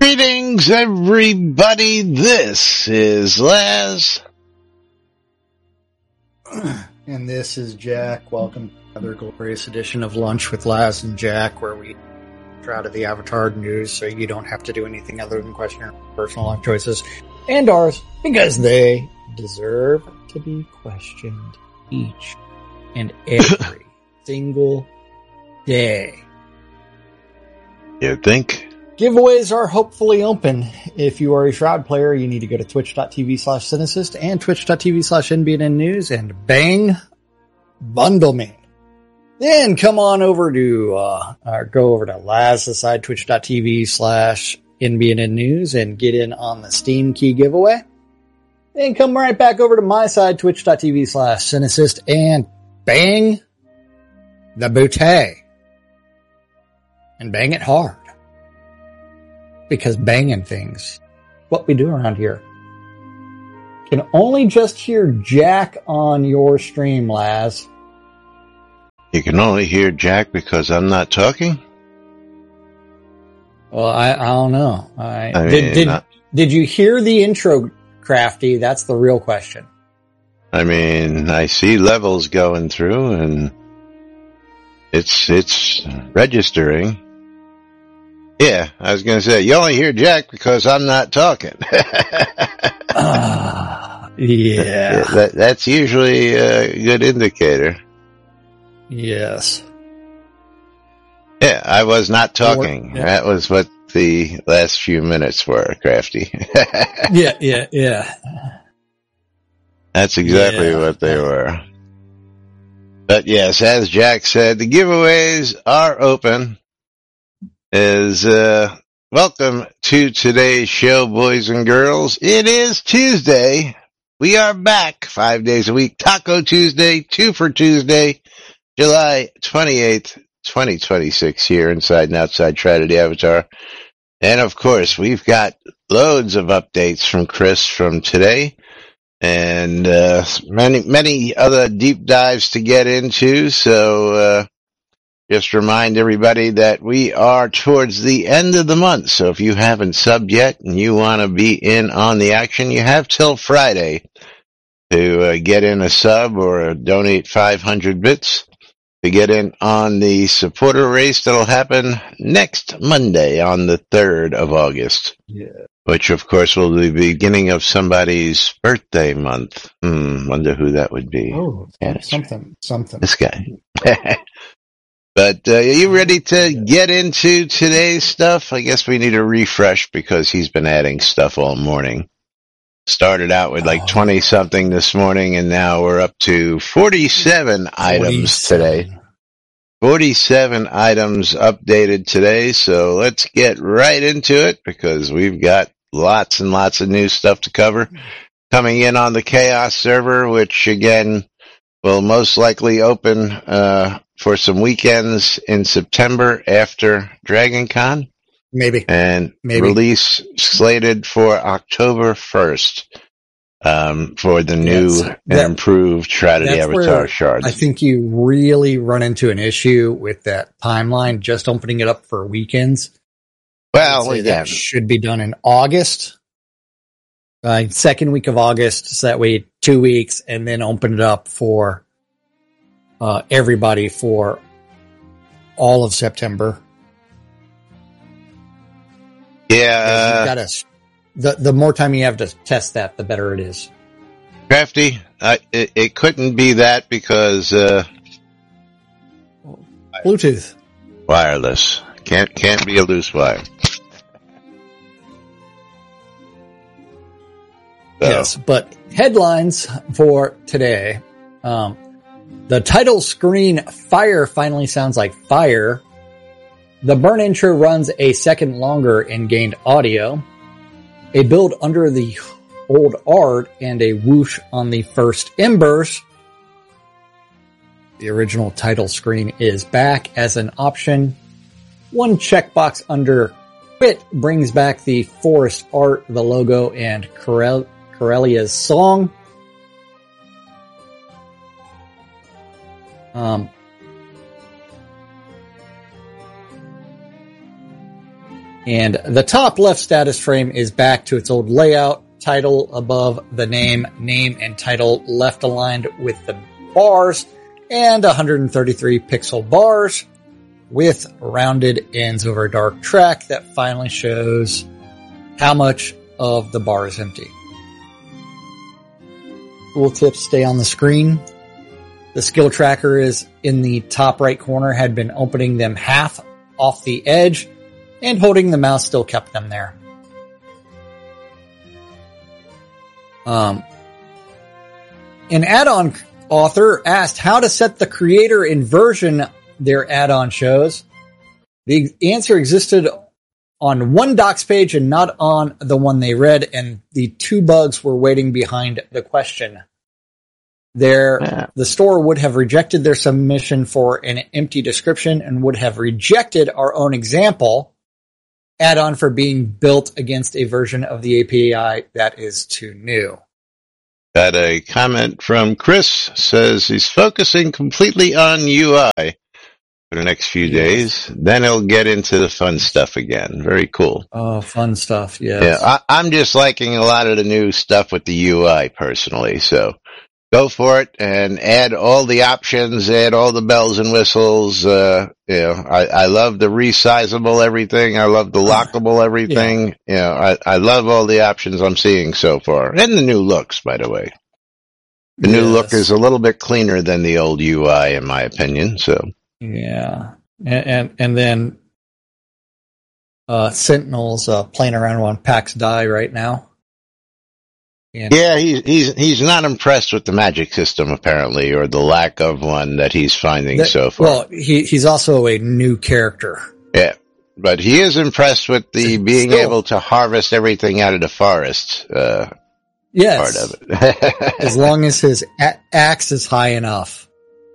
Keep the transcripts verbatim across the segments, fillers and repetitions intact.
Greetings, everybody. This is Laz. And this is Jack. Welcome to another glorious edition of Lunch with Laz and Jack, where we are out of the Avatar news so you don't have to do anything other than question your personal life choices and ours, because they deserve to be questioned each and every single day. You think? Giveaways are hopefully open. If you are a Shroud player, you need to go to twitch.tv slash Cynicist and twitch.tv slash NBN News and bang, bundle me. Then come on over to, uh, or go over to Laz's side, twitch.tv slash NBN News and get in on the Steam key giveaway. Then come right back over to my side, twitch.tv slash Cynicist and bang the booty. And bang it hard. Because banging things, what we do around here. Can only just hear Jack on your stream, Laz. You can only hear Jack because I'm not talking? Well, I, I don't know. I, I mean, did did, not, did you hear the intro, Crafty? That's the real question. I mean, I see levels going through and it's, it's registering. Yeah, I was going to say, you only hear Jack because I'm not talking. uh, yeah. That, that's usually a good indicator. Yes. Yeah, I was not talking. Or, yeah. That was what the last few minutes were, Crafty. yeah, yeah, yeah. That's exactly yeah. what they were. But yes, as Jack said, the giveaways are open. Is uh welcome to today's show, boys and girls. It is Tuesday. We are back five days a week. Taco Tuesday, two for Tuesday, July twenty-eighth, twenty twenty-six here inside and outside Trinity Avatar. And of course, we've got loads of updates from Chris from today and uh many, many other deep dives to get into. So, uh just remind everybody that we are towards the end of the month. So if you haven't subbed yet and you want to be in on the action, you have till Friday to uh, get in a sub or donate five hundred bits to get in on the supporter race that'll happen next Monday on the third of August. Yeah. Which of course will be the beginning of somebody's birthday month. Hmm, wonder who that would be. Oh, yeah, something, something. This guy. But uh, are you ready to get into today's stuff? I guess we need a refresh because he's been adding stuff all morning. Started out with like twenty-something this morning, and now we're up to forty-seven items today. forty-seven items updated today, so let's get right into it because we've got lots and lots of new stuff to cover. Coming in on the Chaos server, which again will most likely open uh for some weekends in September after Dragon Con. Maybe. And Maybe. Release slated for October first um, for the new yes, and that, improved Trinity Avatar shards. I think you really run into an issue with that timeline, just opening it up for weekends. Well, yeah. That should be done in August. Uh, second week of August, so that way two weeks, and then open it up for Uh, everybody for all of September. Yeah. You gotta, the, the more time you have to test that, the better it is. Crafty, uh, it, it couldn't be that because, uh, Bluetooth. Wireless. Can't, can't be a loose wire. So. Yes, but headlines for today, um, the title screen Fire finally sounds like fire. The burn intro runs a second longer and gained audio. A build under the old art and a whoosh on the first embers. The original title screen is back as an option. One checkbox under quit brings back the forest art, the logo, and Corel- Corellia's song. Um, And the top left status frame is back to its old layout. Title above the name, name and title left aligned with the bars, and one hundred thirty-three pixel bars with rounded ends over a dark track that finally shows how much of the bar is empty. Tooltips stay on the screen. The skill tracker is in the top right corner, had been opening them half off the edge, and holding the mouse still kept them there. Um, an add-on author asked how to set the creator inversion their add-on shows. The answer existed on one docs page and not on the one they read, and the two bugs were waiting behind the question. Their, yeah. The store would have rejected their submission for an empty description and would have rejected our own example add-on for being built against a version of the A P I that is too new. Got a comment from Chris, says he's focusing completely on U I for the next few days. Then he'll get into the fun stuff again. Very cool. Oh, fun stuff, yes. Yeah, I, I'm just liking a lot of the new stuff with the U I personally, so go for it and add all the options, add all the bells and whistles. Uh, you know, I, I love the resizable everything. I love the lockable everything. Yeah. You know, I, I love all the options I'm seeing so far. And the new looks, by the way. The yes. new look is a little bit cleaner than the old U I, in my opinion, so. Yeah. And, and, and then, uh, Sentinel's, uh, playing around on PAX Die right now. Yeah, yeah he's, he's, he's not impressed with the magic system, apparently, or the lack of one that he's finding that, so far. Well, he, he's also a new character. Yeah, but he is impressed with the being Still. able to harvest everything out of the forest, uh, yes. part of it. As long as his a- axe is high enough.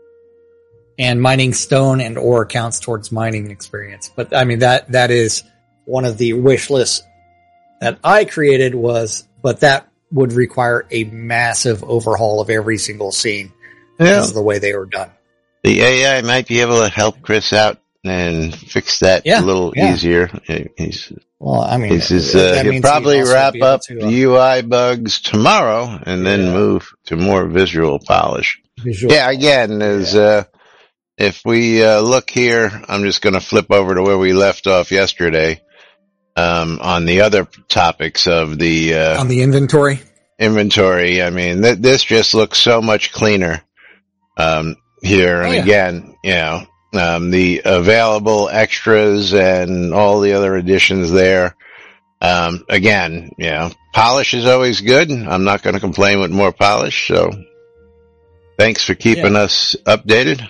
And mining stone and ore counts towards mining experience. But, I mean, that, that is one of the wish lists that I created was, but that would require a massive overhaul of every single scene yeah. because of the way they were done. The A I might be able to help Chris out and fix that yeah, a little yeah. easier. He's, well, I mean, he's just, uh, he'll probably he wrap up to, uh, the U I bugs tomorrow and then yeah. move to more visual polish. Visual yeah, again, is, yeah. uh, if we, uh, look here, I'm just going to flip over to where we left off yesterday. Um, on the other topics of the, uh, on the inventory, inventory. I mean, th- this just looks so much cleaner, um, here. And oh, yeah. again, you know, um, the available extras and all the other additions there. Um, again, you know, polish is always good. I'm not going to complain with more polish. So thanks for keeping yeah. us updated.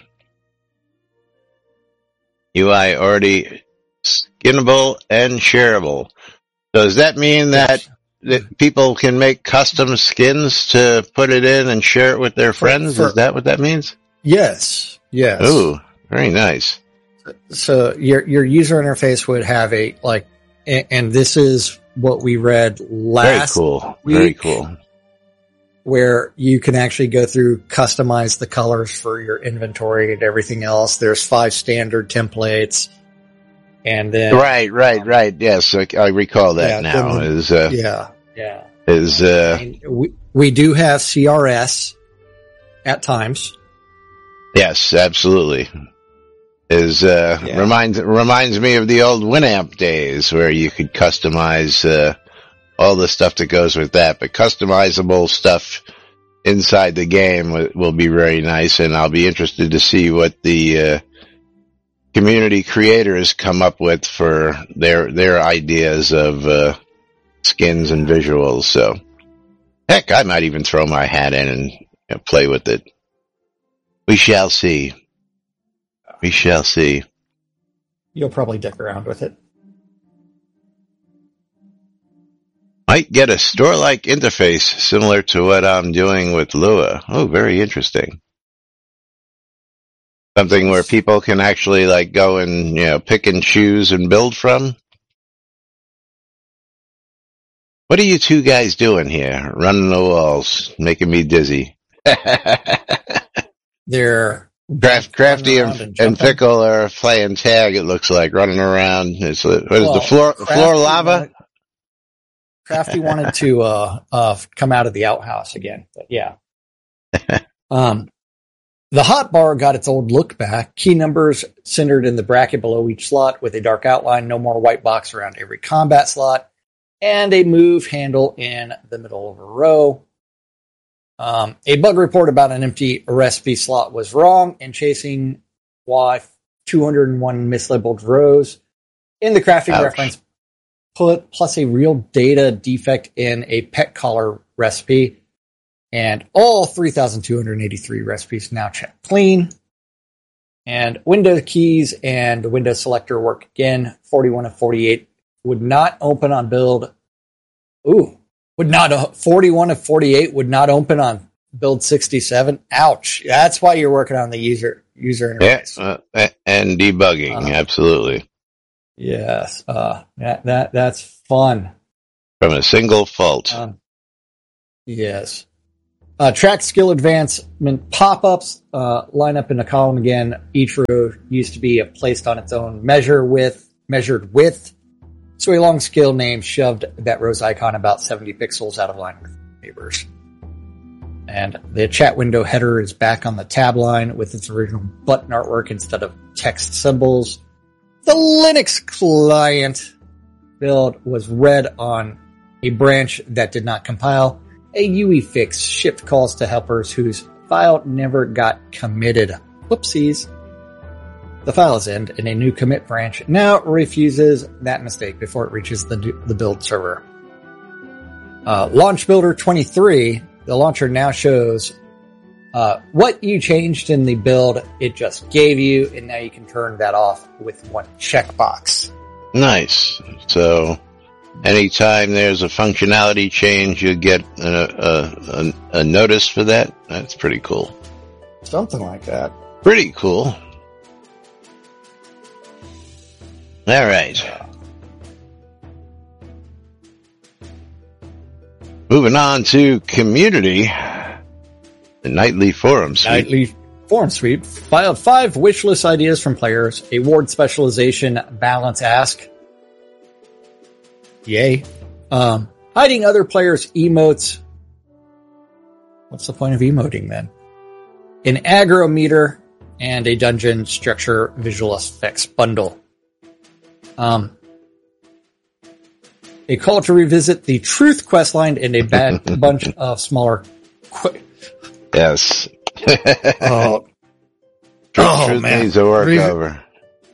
U I already skinnable and shareable. Does that mean that, that people can make custom skins to put it in and share it with their friends? For, for, Is that what that means? Yes. Yes. Ooh, very nice. So your your user interface would have a like, and, and this is what we read last. Very cool. Week, very cool. Where you can actually go through, customize the colors for your inventory and everything else. There's five standard templates. And then, right, right, right. Yes, I, I recall that yeah, now. Then, is uh, yeah, yeah. Is uh, I mean, we we do have C R S at times. Yes, absolutely. Is uh, yeah. reminds reminds me of the old Winamp days where you could customize uh, all the stuff that goes with that. But customizable stuff inside the game will, will be very nice, and I'll be interested to see what the uh, community creators come up with for their their ideas of uh, skins and visuals. So, heck, I might even throw my hat in and you know, play with it. We shall see. We shall see. You'll probably dick around with it. Might get a store-like interface similar to what I'm doing with Lua. Oh, very interesting. Something where people can actually like go and, you know, pick and choose and build from. What are you two guys doing here? Running the walls, making me dizzy. They're Craft, Crafty and, and, and Fickle are playing tag, it looks like, running around. It's, what is well, the floor, floor lava? Wanted, Crafty wanted to, uh, uh, come out of the outhouse again, but yeah. um, the hot bar got its old look back. Key numbers centered in the bracket below each slot with a dark outline, no more white box around every combat slot, and a move handle in the middle of a row. Um, a bug report about an empty recipe slot was wrong and chasing why two hundred one mislabeled rows in the crafting Ouch. reference put plus a real data defect in a pet collar recipe, and all three thousand two hundred eighty-three recipes now check clean. And window keys and the window selector work again. forty-one of forty-eight would not open on build. Ooh. Would not forty-one of forty-eight would not open on build sixty-seven. Ouch! That's why you're working on the user user interface. Yeah, uh, and debugging, uh, absolutely. Yes, uh, that that that's fun. From a single fault. Um, yes. Uh, track skill advancement pop-ups uh, line up in a column again. Each row used to be placed on its own measure with measured width. So a long skill name shoved that rose icon about seventy pixels out of line with neighbors. And the chat window header is back on the tab line with its original button artwork instead of text symbols. The Linux client build was read on a branch that did not compile. A U E fix shipped calls to helpers whose file never got committed. Whoopsies. The file is end, and a new commit branch now refuses that mistake before it reaches the the build server. Uh, Launch Builder twenty-three, the launcher now shows uh, what you changed in the build it just gave you, and now you can turn that off with one checkbox. Nice. So, anytime there's a functionality change, you get a, a, a, a notice for that. That's pretty cool. Something like that. Pretty cool. All right. Moving on to community, the nightly forum suite. Nightly forum suite. Five, five wish list ideas from players. A ward specialization balance ask. Yay. Um, hiding other players' emotes. What's the point of emoting then? An aggro meter and a dungeon structure visual effects bundle. Um, a call to revisit the Truth questline and a bad bunch of smaller. Qu- yes. oh, Truth, oh truth man, needs to work Re- over.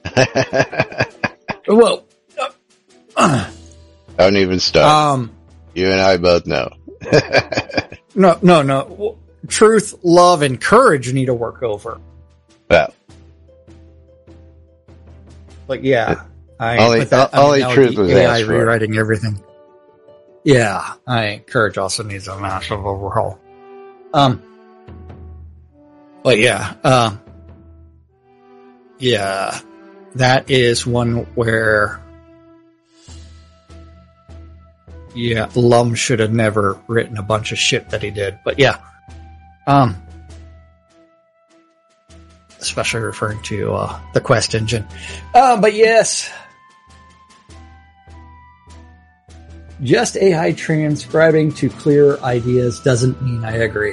well, uh, don't even start. Um, you and I both know. no, no, no. Truth, love, and courage need to work over. Well, but yeah. I only that, only I mean, truth was A I asked for. rewriting everything. Yeah, I courage also needs a massive overhaul. Um, but yeah, uh, yeah, that is one where, yeah, Lum should have never written a bunch of shit that he did. But yeah, um. especially referring to uh, the Quest engine. Uh, but yes, just A I transcribing to clear ideas doesn't mean I agree.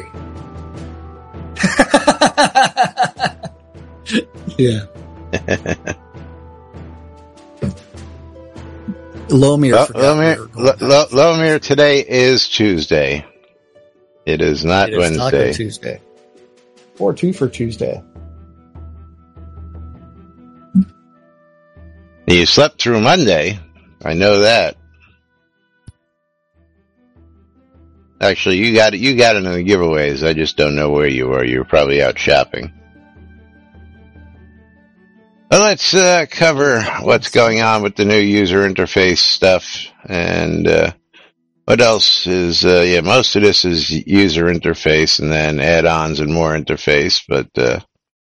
yeah. Lomir, L- Lomir, L- L- Lomir, today is Tuesday. It is not it is Wednesday. Taco Tuesday. Or two for Tuesday. You slept through Monday. I know that. Actually, you got it. You got it in the giveaways. I just don't know where you were. You were probably out shopping. Well, let's uh, cover what's going on with the new user interface stuff, and uh, what else is. Uh, yeah, most of this is user interface, and then add-ons and more interface. But uh,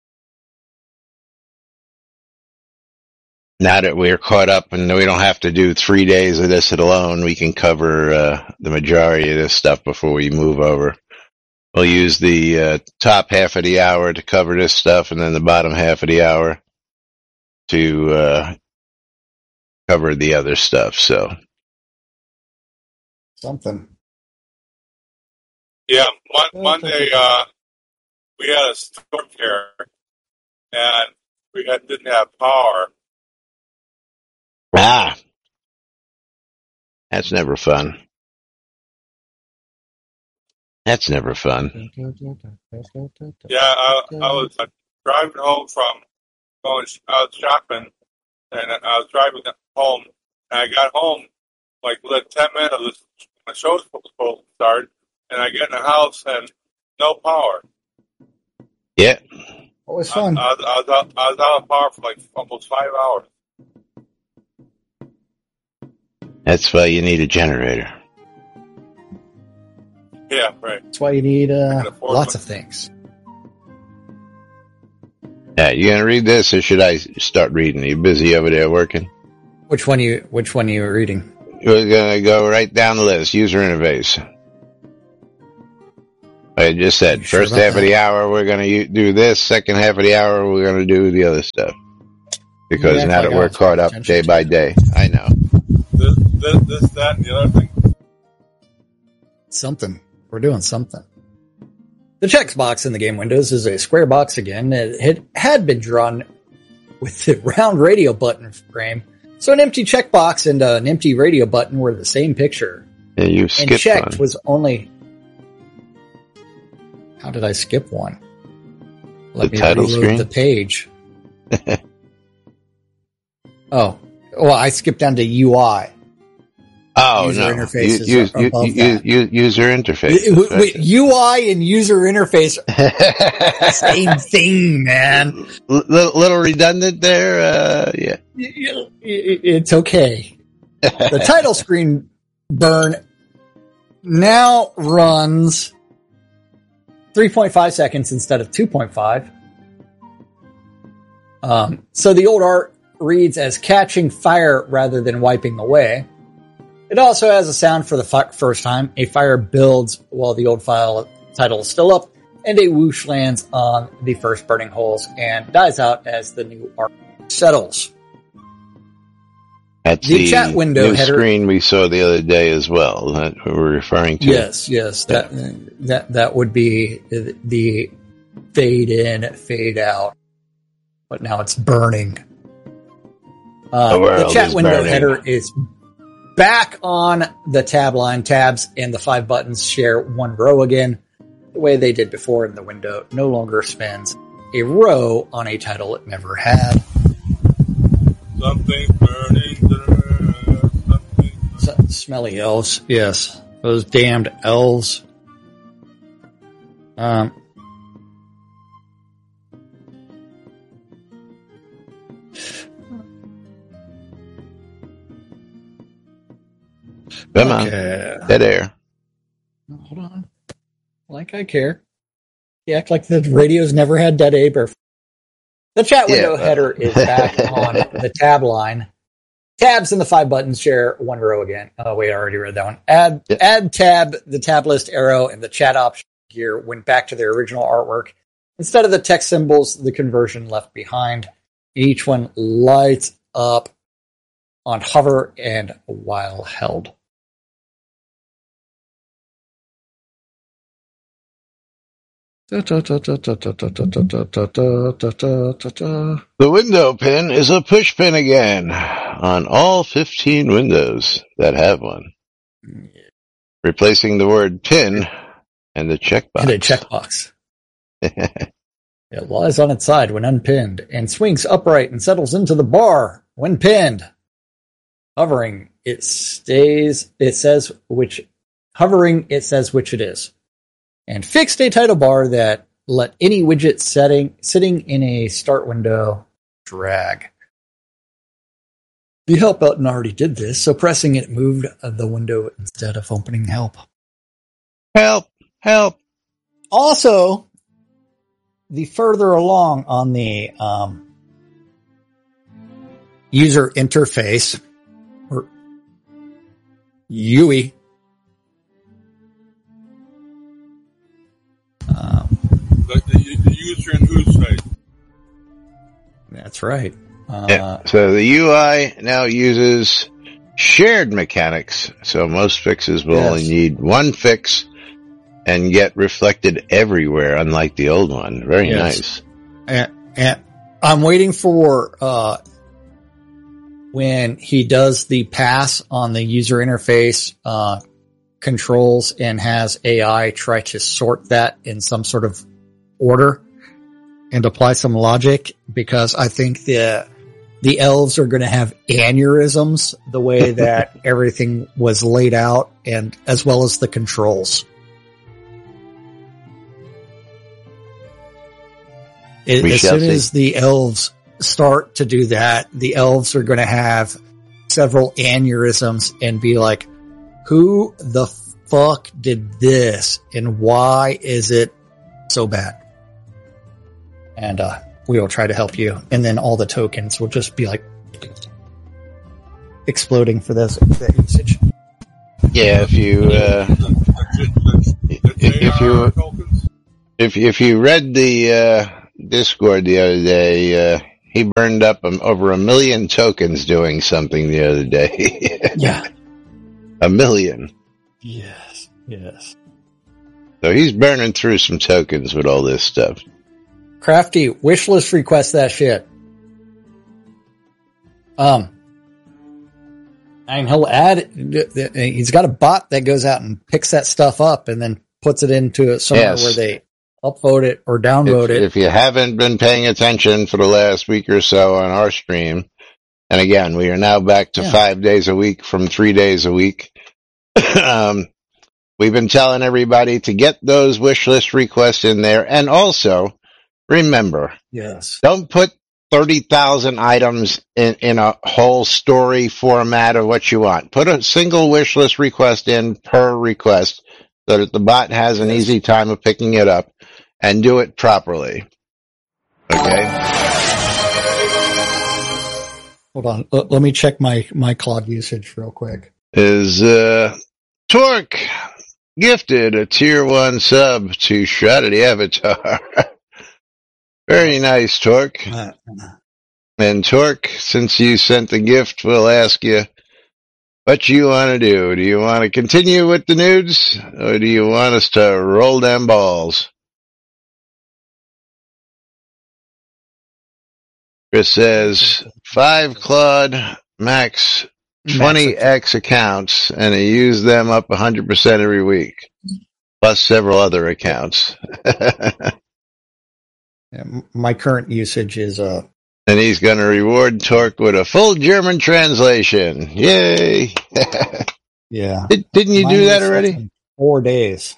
now that we're caught up and we don't have to do three days of this alone, we can cover uh, the majority of this stuff before we move over. we'll use the uh, top half of the hour to cover this stuff, and then the bottom half of the hour to uh, cover the other stuff. So something. Yeah, mon- Monday uh, we had a storm here, and we had, didn't have power. Ah, that's never fun. That's never fun. Yeah, I, I was uh, driving home from going. I was shopping, and I was driving home. And I got home like within ten minutes. The show was supposed to start, and I get in the house and no power. Yeah, Always fun. I, I, was, I, was out, I was out of power for like almost five hours. that's why you need a generator. Yeah, right. That's why you need uh, lots of things. Yeah, you gonna read this, or should I start reading? Are you busy over there working? Which one you? Which one are you reading? We're gonna go right down the list. User interface. I just said, Sure first about half that? of the hour we're gonna u- do this. Second half of the hour we're gonna do the other stuff. Because You act now like that I we're was caught paying up attention day to by it. day, I know. This, this, this, that, and the other thing. Something. We're doing something. The checkbox in the game windows is a square box again. It had, had been drawn with the round radio button frame. So an empty checkbox and uh, an empty radio button were the same picture. Yeah, you And skipped checked one. was only... How did I skip one? Let The me title reload screen? the page. Oh. Well, I skipped down to U I. Oh User no, interface is U- above u- that. u- u- user interface. Wait, wait, U I and user interface are same thing, man. little, little redundant there. Uh, yeah. It's okay. The title screen burn now runs three point five seconds instead of two point five. Um, so the old art reads as catching fire rather than wiping away. It also has a sound for the fi- first time. A fire builds while the old file title is still up, and a whoosh lands on the first burning holes and dies out as the new art settles. That's The the, chat window new header- screen we saw the other day as well. That we're referring to. Yes, yes, that that that would be the fade in, fade out, but now it's burning. Uh, The world the chat is window burning. header is back on the tab line. Tabs and the five buttons share one row again, the way they did before, and the window no longer spans a row on a title it never had. Something burning there. Something. So, smelly elves, yes, those damned elves. Um. Come on, Okay. dead air. Hold on. Like I care. You act like the radio's never had dead air. before. The chat window Yeah, uh, header is back on the tab line. Tabs and the five buttons share one row again. Oh wait, I already read that one. Add Yeah. add tab, the tab list arrow, and the chat option here went back to their original artwork. Instead of the text symbols, the conversion left behind. Each one lights up on hover and while held. The window pin is a push pin again on all fifteen windows that have one, replacing the word pin and the checkbox. And a checkbox. It lies on its side when unpinned and swings upright and settles into the bar when pinned. Hovering, it stays, it says which, hovering, it says which it is. And fixed a title bar that let any widget setting, sitting in a start window drag. The help button already did this, so pressing it moved the window instead of opening help. Help! Help! Also, the further along on the um, user interface, or U I, user in whose face? That's right. Uh, yeah. So the U I now uses shared mechanics. So most fixes will Yes. only need one fix and get reflected everywhere, unlike the old one. Very Yes. nice. And, and I'm waiting for uh, when he does the pass on the user interface uh, controls and has A I try to sort that in some sort of order and apply some logic, because I think the the elves are going to have aneurysms the way that everything was laid out, and as well as the controls. It, We as shall soon see. as the elves start to do that, the elves are going to have several aneurysms and be like, who the fuck did this and why is it so bad? And uh, we will try to help you. And then all the tokens will just be like exploding for this that usage. Yeah, if you uh, if you if if you read the uh, Discord the other day, uh, he burned up um, over a million tokens doing something the other day. Yeah. A million. Yes. Yes. So he's burning through some tokens with all this stuff. Crafty, wishlist request that shit. Um, and he'll add, he's got a bot that goes out and picks that stuff up and then puts it into somewhere Yes. where they upvote it or download If, it. if you haven't been paying attention for the last week or so on our stream, and again, we are now back to Yeah. five days a week from three days a week. um, we've been telling everybody to get those wish list requests in there. And also, remember, Yes. don't put thirty thousand items in, in a whole story format of what you want. Put a single wish list request in per request so that the bot has an Yes. easy time of picking it up, and do it properly. Okay? Hold on. L- let me check my, my Claude usage real quick. Is, uh, Torque gifted a tier one sub to Shroud of the Avatar. Very nice, Torque. Uh, And Torque, since you sent the gift, we'll ask you what you want to do. Do you want to continue with the nudes, or do you want us to roll them balls? Chris says, five Claude, max twenty X accounts, and he used them up one hundred percent every week, plus several other accounts. Yeah, my current usage is, uh, And he's going to reward Torque with a full German translation. Yay! yeah. Did, didn't you Mine do that was already? in Four days.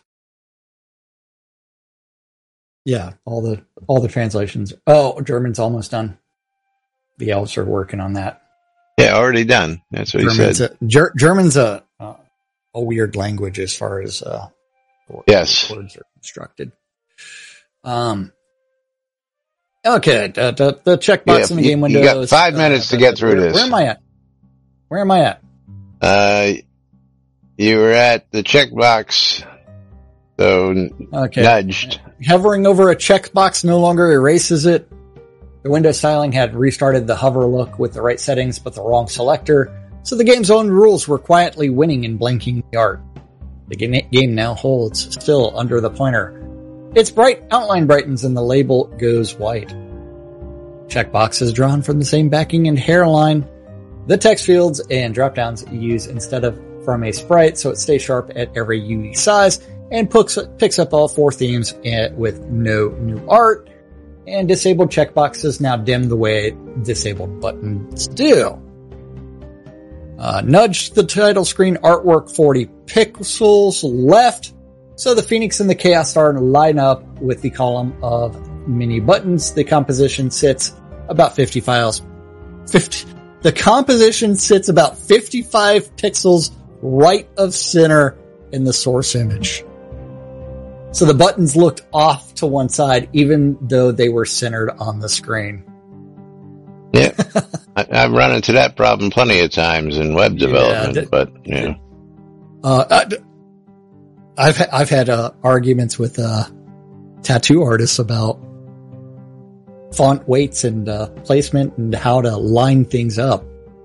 Yeah, all the all the translations. Oh, German's almost done. The elves are working on that. Yeah, already done. That's what he German's said. a, Ger- German's a uh, a weird language as far as uh, Yes. words are constructed. Um. Okay, the, the, the checkbox Yeah, in the you- game you windows. got five minutes to get through where, this. Where am I at? Where am I at? Uh, you were at the checkbox, so Okay. nudged. Hovering over a checkbox no longer erases it. The window styling had restarted the hover look with the right settings but the wrong selector, so the game's own rules were quietly winning in blanking the art. The game now holds still under the pointer. Its bright outline brightens and the label goes white. Checkbox is drawn from the same backing and hairline. The text fields and drop-downs use instead of from a sprite, so it stays sharp at every U I size and picks, picks up all four themes with no new art. And disabled checkboxes now dim the way disabled buttons do. Uh, nudged the title screen artwork forty pixels left, so the Phoenix and the Chaos Star line up with the column of mini buttons. The composition sits about fifty files. fifty The composition sits about fifty-five pixels right of center in the source image. So the buttons looked off to one side, even though they were centered on the screen. Yeah, I, I've run into that problem plenty of times in web development, Yeah, d- but you know, Uh, I- I've I've had uh, arguments with uh, tattoo artists about font weights and uh, placement and how to line things up.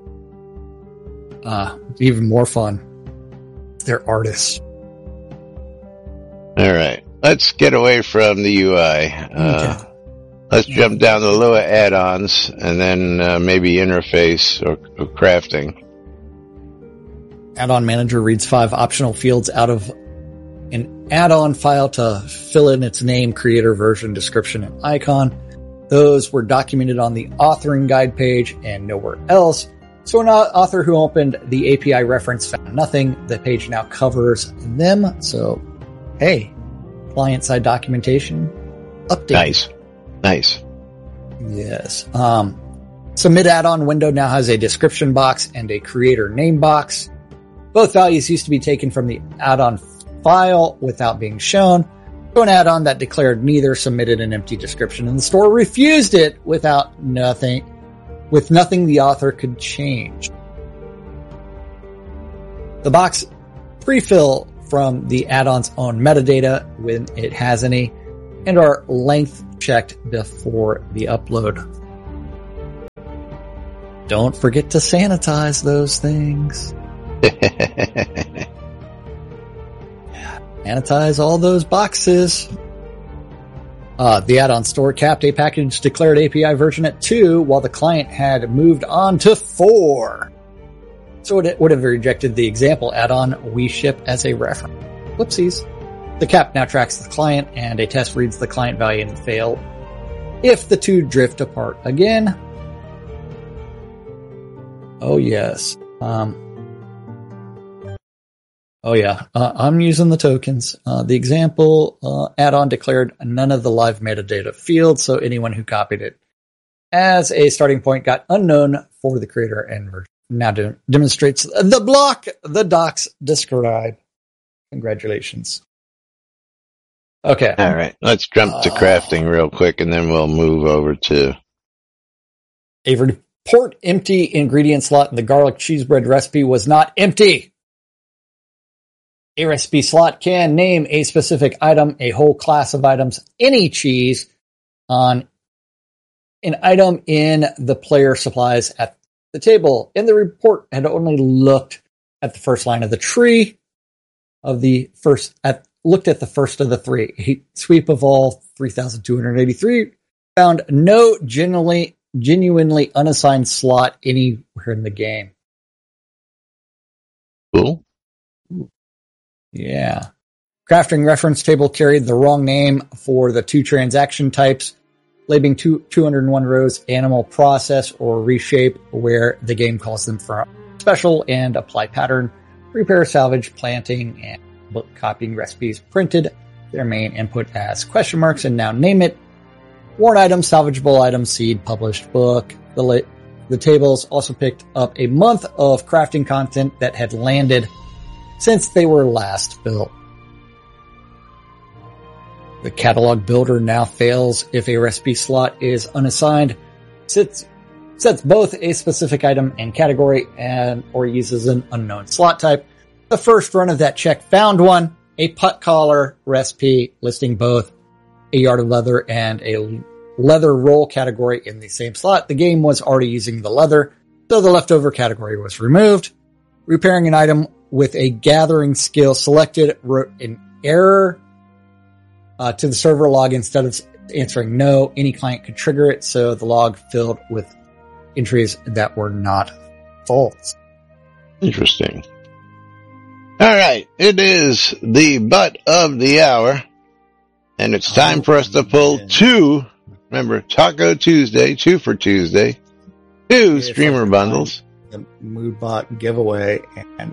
Uh, even more fun. They're artists. All right. Let's get away from the U I. Uh, okay. Let's jump down to Lua add-ons and then uh, maybe interface or, or crafting. Add-on manager reads five optional fields out of an add-on file to fill in its name, creator, version, description, and icon. Those were documented on the authoring guide page and nowhere else. So an author who opened the A P I reference found nothing. The page now covers them. So, hey, client-side documentation update. Nice. Nice. Yes. Um, submit add-on window now has a description box and a creator name box. Both values used to be taken from the add-on file without being shown. So an add-on that declared neither submitted an empty description and the store refused it without nothing, with nothing the author could change. The box pre-fill from the add-on's own metadata when it has any and are length checked before the upload. Don't forget to sanitize those things. Sanitize all those boxes. Uh, the add-on store capped a package declared A P I version at two while the client had moved on to four. So it would have rejected the example add-on we ship as a reference. Whoopsies. The cap now tracks the client and a test reads the client value and fail if the two drift apart again. Oh yes. Um, Oh yeah, uh, I'm using the tokens. Uh, the example uh, add-on declared none of the live metadata fields, so anyone who copied it as a starting point got unknown for the creator and version. Now de- demonstrates the block the docs describe. Congratulations. Okay. All right, let's jump to crafting real quick, and then we'll move over to a report empty ingredient slot in the garlic cheese bread recipe was not empty. A recipe slot can name a specific item, a whole class of items, any cheese on an item in the player supplies at the table. And the report had only looked at the first line of the tree of the first, at, looked at the first of the three. A sweep of all three thousand two hundred eighty-three found no genuinely, genuinely unassigned slot anywhere in the game. Cool. Yeah. Crafting reference table carried the wrong name for the two transaction types, labeling two, two hundred one rows animal process or reshape where the game calls them for special and apply pattern, repair, salvage, planting, and book copying recipes printed their main input as question marks and now name it. Worn item, salvageable item, seed, published book. The, la- the tables also picked up a month of crafting content that had landed since they were last built. The catalog builder now fails if a recipe slot is unassigned, sets, sets both a specific item and category and or uses an unknown slot type. The first run of that check found one, a putt collar recipe listing both a yard of leather and a leather roll category in the same slot. The game was already using the leather, so the leftover category was removed. Repairing an item with a gathering skill selected wrote an error uh, to the server log instead of answering no. Any client could trigger it, so the log filled with entries that were not false. Interesting. All right, it is the butt of the hour, and it's time oh, for us to pull man. two. Remember, Taco Tuesday, two for Tuesday, two yeah, streamer bundles. The Moodbot giveaway and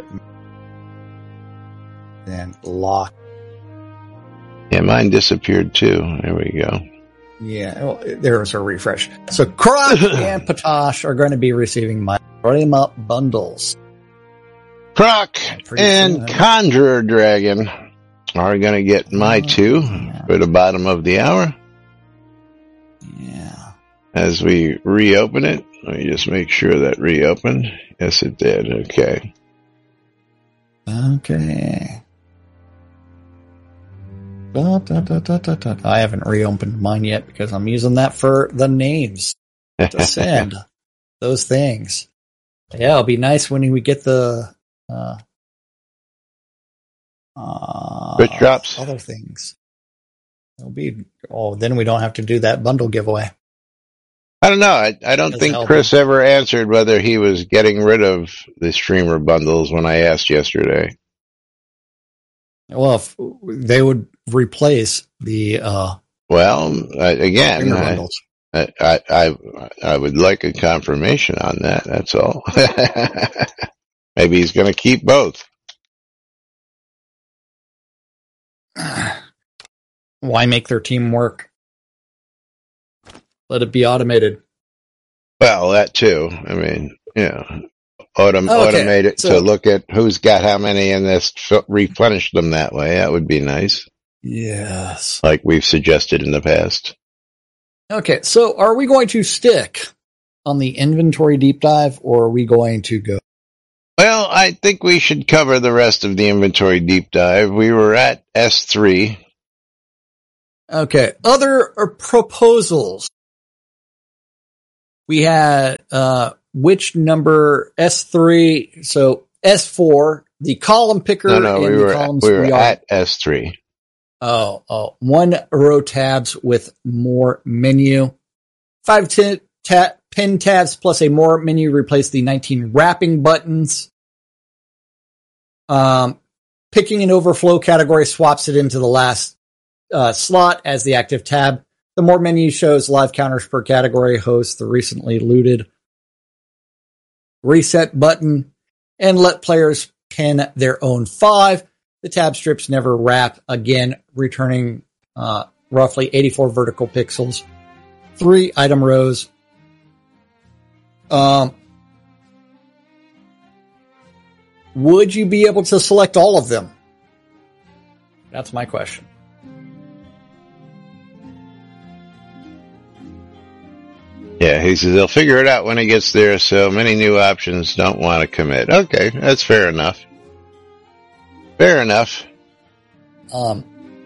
then lock. Yeah, mine disappeared too. There we go. Yeah, well, there's a refresh. So Croc and Patosh are going to be receiving my Frame Up bundles. Croc and soon. Conjurer Dragon are going to get my two yeah. for the bottom of the hour. Yeah. As we reopen it, let me just make sure that reopened. Yes, it did. Okay. Okay. Da, da, da, da, da, da. I haven't reopened mine yet because I'm using that for the names to send those things. Yeah, it'll be nice when we get the uh, uh, Twitch drops. Other things. It'll be oh, then we don't have to do that bundle giveaway. I don't know. I, I don't think Chris ever answered whether he was getting rid of the streamer bundles when I asked yesterday. Well, if they would replace the uh, well, I, again, I, I, I I would like a confirmation on that. That's all. Maybe he's going to keep both. Why make their team work? Let it be automated. Well, that too. I mean, you know, autom- okay, automate it so, to look at who's got how many and this replenish them that way. That would be nice. Yes. Like we've suggested in the past. Okay, so are we going to stick on the inventory deep dive or are we going to go? Well, I think we should cover the rest of the inventory deep dive. We were at S three. Okay, other proposals. We had, uh, which number S three, so S four, the column picker. No, no, in we the were, columns we were we at S three. Oh, oh, one row tabs with more menu. Five t- ta- pin tabs plus a more menu replace the nineteen wrapping buttons. Um, picking an overflow category swaps it into the last uh, slot as the active tab. The more menu shows live counters per category, hosts the recently looted reset button, and let players pin their own five. The tab strips never wrap again, returning uh, roughly eighty-four vertical pixels. Three item rows. Um, would you be able to select all of them? That's my question. Yeah, he says he'll figure it out when he gets there, so many new options, don't want to commit. Okay, that's fair enough. Fair enough. Um,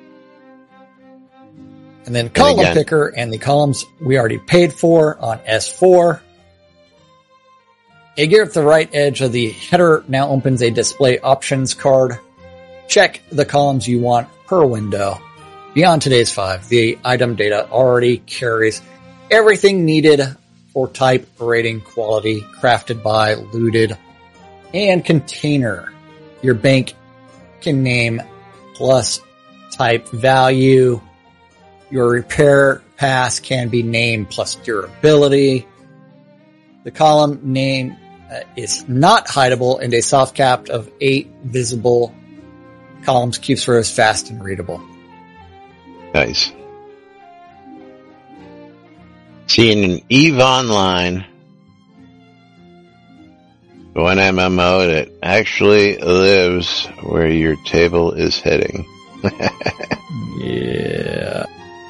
and then column and picker and the columns we already paid for on S four. A gear at the right edge of the header now opens a display options card. Check the columns you want per window. Beyond today's five, the item data already carries everything needed for type, rating, quality, crafted by, looted, and container. Your bank can name plus type value. Your repair pass can be named plus durability. The column name uh, is not hideable, and a soft cap of eight visible columns keeps rows fast and readable. Nice. Seeing an EVE Online, one M M O that actually lives where your table is heading. Yeah.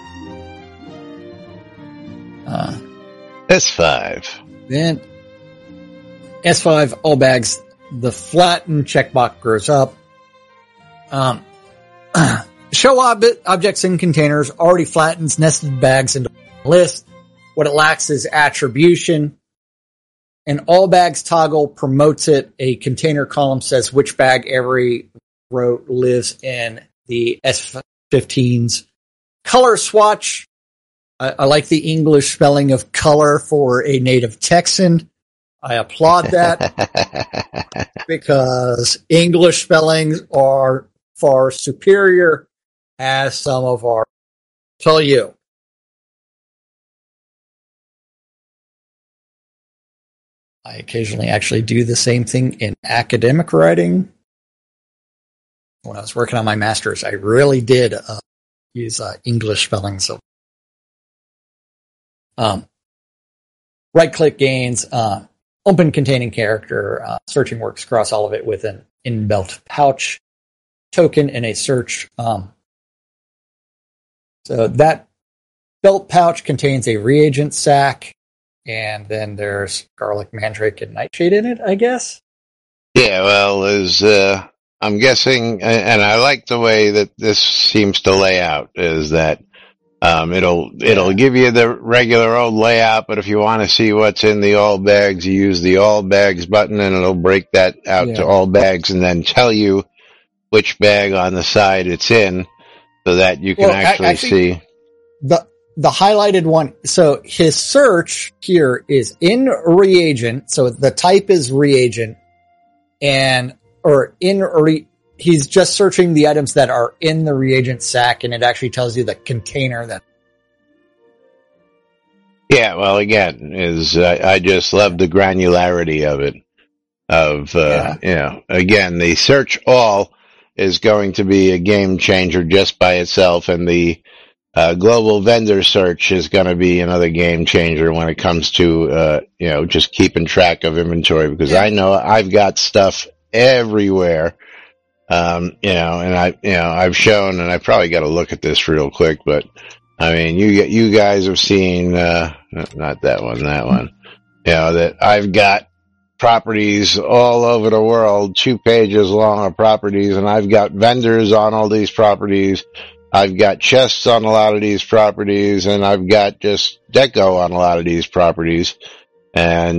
Uh, S five. Then S five, all bags, the flattened checkbox grows up. Um, show ob- objects in containers already flattens nested bags into a list. What it lacks is attribution. An all bags toggle promotes it. A container column says which bag every row lives in. The S fifteens. Color swatch. I, I like the English spelling of color for a native Texan. I applaud that because English spellings are far superior, as some of our tell you. I occasionally actually do the same thing in academic writing. When I was working on my master's, I really did uh, use uh, English spelling. So, um, right-click gains, uh, open containing character, uh, searching works across all of it with an inbuilt pouch token in a search. Um, so that belt pouch contains a reagent sack. And then there's garlic, mandrake, and nightshade in it, I guess. Yeah, well, there's uh, I'm guessing, and I like the way that this seems to lay out, is that um, it'll it'll give you the regular old layout, but if you want to see what's in the all bags, you use the all bags button, and it'll break that out Yeah. to all bags, and then tell you which bag on the side it's in, so that you can Well, actually, actually, see. The the highlighted one. So his search here is in reagent. So the type is reagent, and or in re. He's just searching the items that are in the reagent sack, and it actually tells you the container that. Yeah, well, again, is uh, I just love the granularity of it. Of uh, Yeah. you know, again, the search all is going to be a game changer just by itself, and the uh, global vendor search is going to be another game changer when it comes to uh, you know, just keeping track of inventory, because Yeah. I know I've got stuff everywhere. Um, you know, and I, you know, I've shown, and I probably got to look at this real quick, but I mean, you, you guys have seen, uh, not that one, that one, you know, that I've got properties all over the world, two pages long of properties, and I've got vendors on all these properties. I've got chests on a lot of these properties, and I've got just deco on a lot of these properties. And